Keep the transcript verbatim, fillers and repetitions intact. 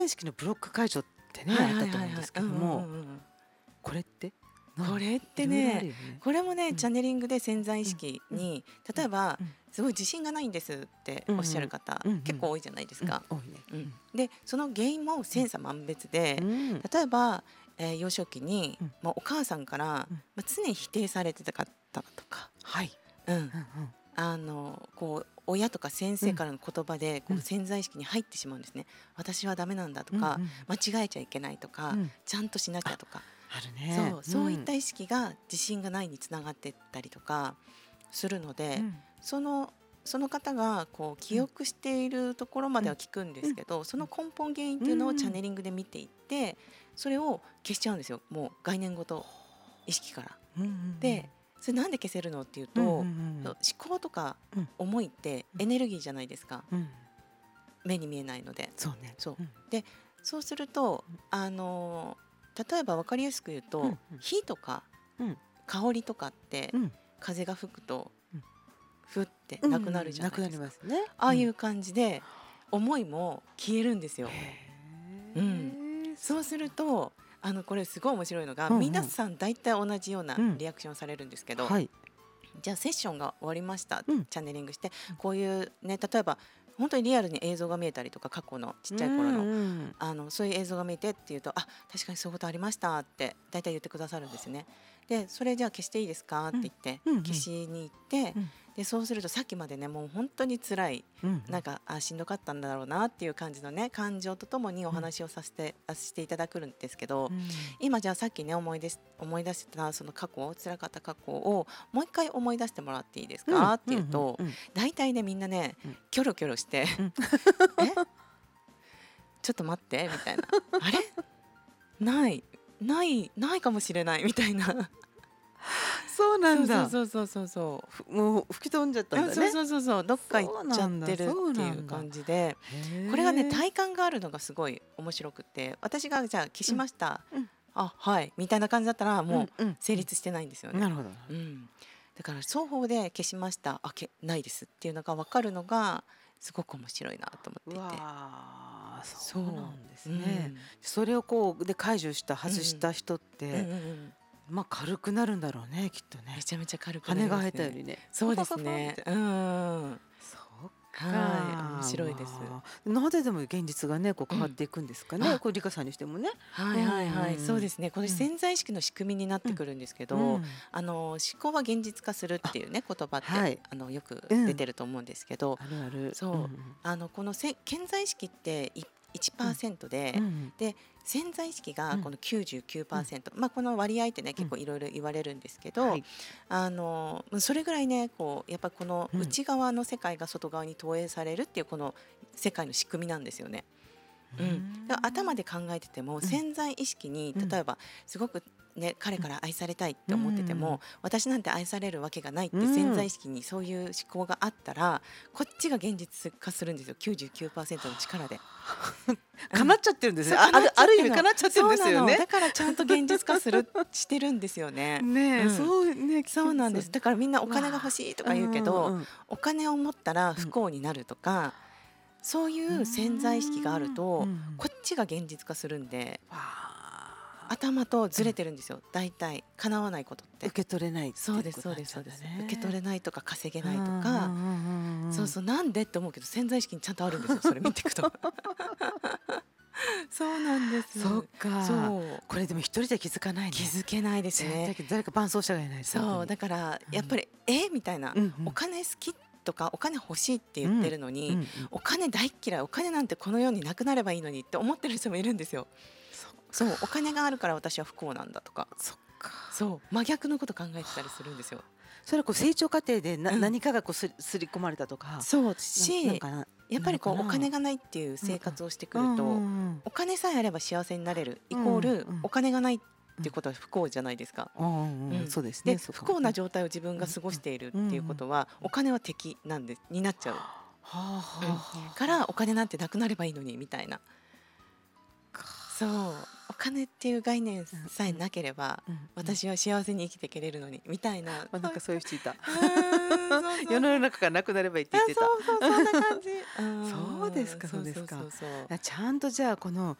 式のブロック解除ってね、 はいあっはいはいはい。 たと思うんですけうんうんうんども、 うん。 これってこれっていろいろあるね、 よね。 これもね、 うんチャネリングで潜在意うん識うんに、 うん例えばうんすごい自信がないんですってうんおっしゃる方、 うんうん結構多いじゃないですうんか。 多いね。 うん、でその原因も千差万別で、 うんうん例えば、えー幼少期に、 うんまあ、お母さんから、まうんあ、常に否定されてた方とか、 はい。 うん、 うんあのこう親とか先生からの言葉でこうんう潜在意識に入ってしまうんですね。私はダメなんだとか、 うんうん間違えちゃいけないとか、 うんちゃんとしなきゃとか、 あるね。 そう、そういった意識が自信がないにつながっていったりとかするので、 うんそのその方がこう記憶しているところまでは聞くんですけど、その根本原因っていうのをチャネリングで見ていって、それを消しちゃうんですよ。もう概念ごと意識から。 うんうんで、それなんで消せるのっていうと、 うんうんうん思考とかうん思いってエネルギーじゃないですか。 うん目に見えないので。 そうね。 そううんでそうすると、あの例えば分かりやすく言うと、 うんうん火とかうん香りとかって、 うん風が吹くと、 うんふってなくなるじゃないですか。 なくなりますね。 ああいう感じで思いも消えるんですよ。 へうーそうするとあのこれすごい面白いのが、 うんうん皆さん大体同じようなうんリアクションされるんですけど、 はい。 じゃあセッションが終わりました、 うんチャネリングしてこういうね、例えば本当にリアルに映像が見えたりとか、過去のちっちゃい頃の、 うんうんあのそういう映像が見えてっていうと、あ、確かにそういうことありましたって大体言ってくださるんですよね。でそれじゃあ消していいですかって言って、 うんうんうん消しに行って、 うんでそうするとさっきまでねもう本当に辛い、 うんなんかあしんどかったんだろうなっていう感じのね感情とともにお話をさせて、あしていただくんですけど、 うん今じゃあさっきね思い出す思い出してたその過去、辛かった過去をもう一回思い出してもらっていいですか、っていうと、 うんうん大体ねみんなね、 うんキョロキョロして「 うんえちょっと待って」みたいな「あれないないないかもしれない」みたいな。 そうなんだ。 そうそうそうそうそうふもう吹き飛んじゃったんだね。 そうそうそうそう、どっか行っちゃってるそうっていうなんだ感じで、 へーこれがね体感があるのがすごい面白くて、私がじゃあ消しました、 うんうんあはいみたいな感じだったらもううんうん成立してないんですよね。 なるほど。 うん、だから双方で消しましたあけないですっていうのが分かるのがすごく面白いなと思ってういて。 わーそうなんですうんね。それをこうで解除した外した人っうんうんて、 うんうんまあ軽くなるんだろうね、きっとねめ。ちゃめちゃ軽くなりますね。 羽が生えたよりね。 そうですね。うんうんそうか。 はい面白いですわあなぜでも現実がねこう変わっていくんですかね。 うんあこれリカさんにしてもね。 はいはいはい、 うんそうですね。これうん潜在意識の仕組みになってくるんですけど、 うんあの思考は現実化するっていうね言葉って、 はいあのよくうん出てると思うんですけど、 あるある。 そうんあのこのせ潜在意識っていいちパーセントで、 うんで潜在意識がうんこのきゅうじゅうきゅうパーセント、まあこの割合ってね結構いろいろ言われるんですけど、 はいあのそれぐらいねこうやっぱこのうん内側の世界が外側に投影されるっていうこの世界の仕組みなんですよね。うん、だから頭で考えててもん潜在意識にうん例えばすごく、ね、彼から愛されたいって思ってても、 うん私なんて愛されるわけがないってうん潜在意識にそういう思考があったらこっちが現実化するんですよ。きゅうじゅうきゅうパーセントの力で。 叶っちゃってるんですね。 そうああるある意味叶叶っちゃってるんですよねそうなのだ。からちゃんと現実化するしてるんですよね。 ねえ、 うんそうね、 そうなんです。だからみんなお金が欲しいとか言うけど、 うんうんお金を持ったら不幸になるとか、そういう潜在意識があると、 うんうんこっちが現実化するんでわあ頭とずれてるんですよ。大体叶わないことって受け取れないってそうですそうですそうです、受け取れないとか稼げないとか、そうそうなんでって思うけど潜在意識にちゃんとあるんですよ。それ見ていくとそうなんです。 そっか。 そうこれでも一人じゃ気づかないね。 気づけないですね。 絶対誰か伴走者がいないと。 そうだからやっぱり、えみたいな、 うんうんお金好きとかお金欲しいって言ってるのに、 うんうんお金大っ嫌い、お金なんてこの世になくなればいいのにって思ってる人もいるんですよ。そうお金があるから私は不幸なんだとか、 そっか。 そう真逆のこと考えてたりするんですよ。 それはこう成長過程でな、 うん何かがこうすすり込まれたとか。 そうしななんかなやっぱりこうなのかなお金がないっていう生活をしてくると、 うんうんうんお金さえあれば幸せになれるイコール、 うんうんお金がないっていうことは不幸じゃないですか。 うんうんうんそうですね。 でそうか不幸な状態を自分が過ごしているっていうことは、お金は敵なんでになっちゃうはあはあはあからお金なんてなくなればいいのにみたいな。そうお金っていう概念さえなければ、 うんうん私は幸せに生きていけれるのにみたいな、 あ、なんかそういう人いた。 うーんそうそう世の中がなくなればいいって言ってた。 あそうそうそんな感じ。 そうですか、そうですか。 そうそうそうそうあちゃんとじゃあこの